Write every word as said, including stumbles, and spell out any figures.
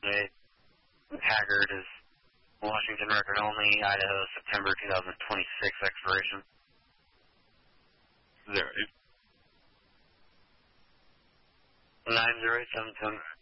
eight. Haggard is Washington record only, Idaho, September twenty twenty-six expiration. Zero eight. nine zero eight seven seven.